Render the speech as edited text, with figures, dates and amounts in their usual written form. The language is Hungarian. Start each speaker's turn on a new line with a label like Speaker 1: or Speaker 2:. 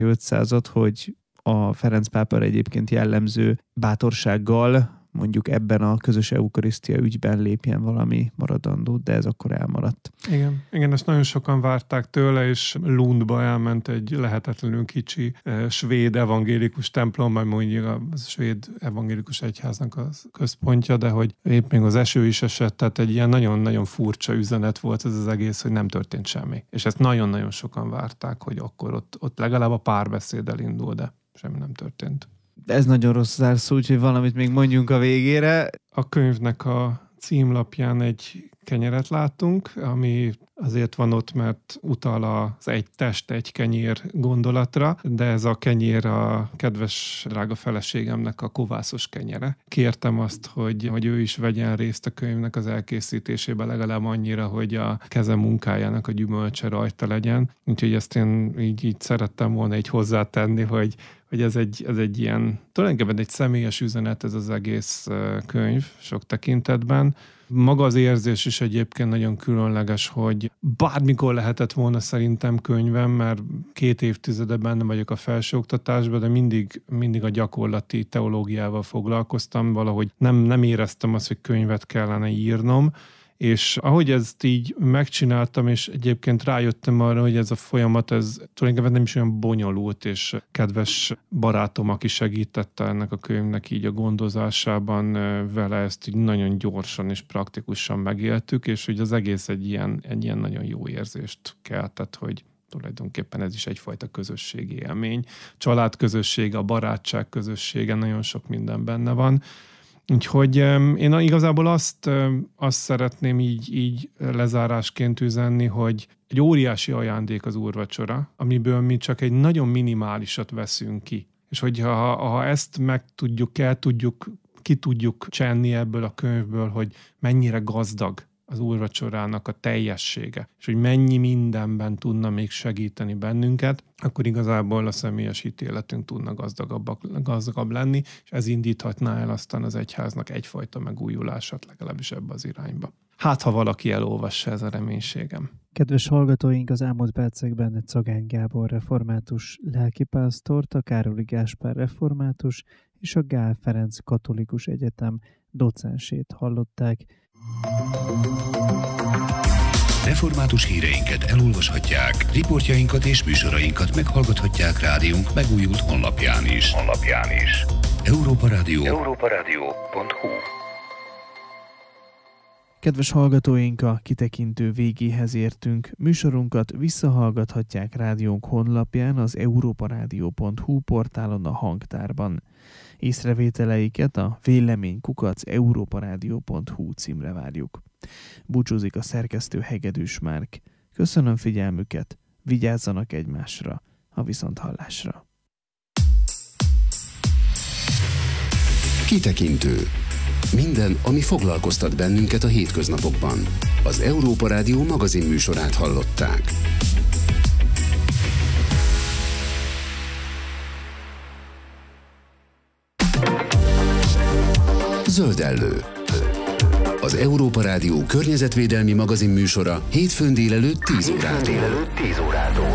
Speaker 1: 500-at, hogy a Ferenc pápára egyébként jellemző bátorsággal mondjuk ebben a közös eukarisztia ügyben lépjen valami maradandót, de ez akkor elmaradt.
Speaker 2: Igen, ezt nagyon sokan várták tőle, és Lundba elment egy lehetetlenül kicsi svéd evangélikus templom, majd mondjuk a svéd evangélikus egyháznak a központja, de hogy épp még az eső is esett, tehát egy ilyen nagyon-nagyon furcsa üzenet volt ez az egész, hogy nem történt semmi. És ezt nagyon-nagyon sokan várták, hogy akkor ott legalább a párbeszéd elindul, de semmi nem történt.
Speaker 1: Ez nagyon rossz zárszó, úgyhogy valamit még mondjunk a végére.
Speaker 2: A könyvnek a címlapján egy kenyeret látunk, ami azért van ott, mert utal az egy test, egy kenyér gondolatra, de ez a kenyér a kedves drága feleségemnek a kovászos kenyere. Kértem azt, hogy ő is vegyen részt a könyvnek az elkészítésében legalább annyira, hogy a keze munkájának a gyümölcse rajta legyen. Úgyhogy ezt én így szerettem volna így hozzátenni, hogy ez egy ilyen, tulajdonképpen egy személyes üzenet ez az egész könyv sok tekintetben. Maga az érzés is egyébként nagyon különleges, hogy bármikor lehetett volna szerintem könyvem, mert 2 évtizede benne vagyok a felsőoktatásban, de mindig a gyakorlati teológiával foglalkoztam, valahogy nem éreztem azt, hogy könyvet kellene írnom, és ahogy ezt így megcsináltam, és egyébként rájöttem arra, hogy ez a folyamat, ez tulajdonképpen nem is olyan bonyolult, és kedves barátom, aki segítette ennek a könyvnek így a gondozásában, vele ezt így nagyon gyorsan és praktikusan megéltük, és hogy az egész egy ilyen nagyon jó érzést keltett, hogy tulajdonképpen ez is egyfajta közösségi élmény. Családközössége, a barátság közössége, nagyon sok minden benne van. Úgyhogy én igazából azt szeretném így lezárásként üzenni, hogy egy óriási ajándék az úrvacsora, amiből mi csak egy nagyon minimálisat veszünk ki. És hogyha ezt ki tudjuk csenni ebből a könyvből, hogy mennyire gazdag az úrvacsorának a teljessége, és hogy mennyi mindenben tudna még segíteni bennünket, akkor igazából a személyes hitéletünk tudna gazdagabb lenni, és ez indíthatná el aztán az egyháznak egyfajta megújulását, legalábbis ebbe az irányba. Hát, ha valaki elolvassa, ez a reménységem.
Speaker 3: Kedves hallgatóink, az elmúlt percekben Czagány Gábor református lelkipásztort, a Károli Gáspár református és a Gál Ferenc Katolikus Egyetem docensét hallották.
Speaker 4: Református híreinket elolvashatják, riportjainkat és műsorainkat meghallgathatják rádiónk megújult honlapján is. Európaradio.hu.
Speaker 3: Kedves hallgatóink, a kitekintő végéhez értünk. Műsorunkat visszahallgathatják rádiónk honlapján, az európaradio.hu portálon, a hangtárban. Észrevételeiket a vélemény@európaradio.hu címre várjuk. Búcsúzik a szerkesztő Hegedűs Márk. Köszönöm figyelmüket, vigyázzanak egymásra, a viszonthallásra.
Speaker 4: Kitekintő. Minden, ami foglalkoztat bennünket a hétköznapokban. Az Európa Rádió magazin műsorát hallották. Zöldellő. Az Európa Rádió környezetvédelmi magazin műsora hétfőn délelőtt 10 órától.